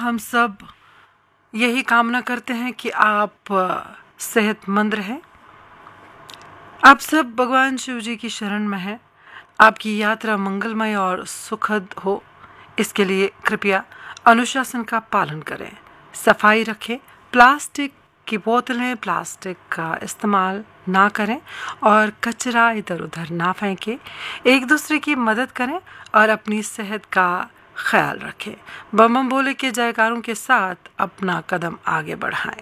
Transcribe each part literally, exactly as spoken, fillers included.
हम सब यही कामना करते हैं कि आप अ, सेहतमंद रहें। आप सब भगवान शिव जी की शरण में हैं। आपकी यात्रा मंगलमय और सुखद हो, इसके लिए कृपया अनुशासन का पालन करें, सफाई रखें, प्लास्टिक की बोतलें, प्लास्टिक का इस्तेमाल ना करें और कचरा इधर उधर ना फेंकें। एक दूसरे की मदद करें और अपनी सेहत का ख्याल रखें। बम बम भोले के जयकारों के साथ अपना कदम आगे बढ़ाएं।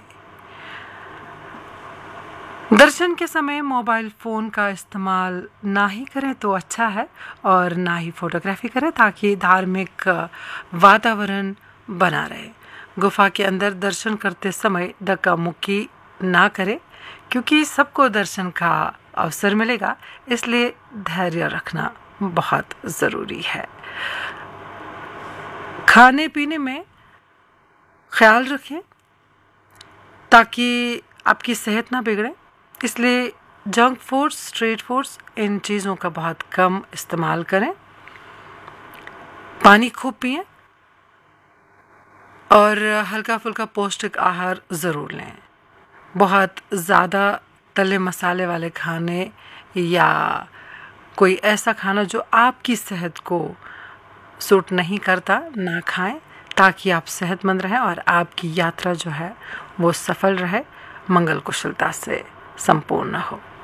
दर्शन के समय मोबाइल फ़ोन का इस्तेमाल ना ही करें तो अच्छा है, और ना ही फोटोग्राफी करें ताकि धार्मिक वातावरण बना रहे। गुफा के अंदर दर्शन करते समय धक्का मुक्की ना करें, क्योंकि सबको दर्शन का अवसर मिलेगा, इसलिए धैर्य रखना बहुत ज़रूरी है। खाने पीने में ख्याल रखें ताकि आपकी सेहत ना बिगड़े, इसलिए जंक फूड्स, स्ट्रीट फूड्स, इन चीज़ों का बहुत कम इस्तेमाल करें। पानी खूब पिएं और हल्का फुल्का पौष्टिक आहार ज़रूर लें। बहुत ज़्यादा तले मसाले वाले खाने या कोई ऐसा खाना जो आपकी सेहत को सूट नहीं करता ना खाएं, ताकि आप सेहतमंद रहें और आपकी यात्रा जो है वो सफल रहे, मंगल कुशलता से संपूर्ण हो।